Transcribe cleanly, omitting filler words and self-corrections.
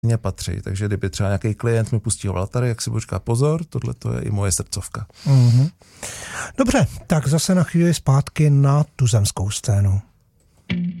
mně patří. Takže kdyby třeba nějaký klient mi pustí Vlatary, jak si budu říkat pozor, tohle to je i moje srdcovka. Mm-hmm. Dobře, tak zase na chvíli zpátky na tuzemskou scénu.